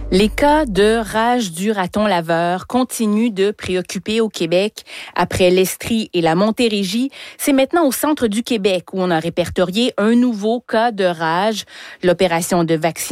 Les cas de rage du raton laveur continuent de préoccuper au Québec. Après l'Estrie et la Montérégie, c'est maintenant au centre du Québec où on a répertorié un nouveau cas de rage. L'opération de vaccination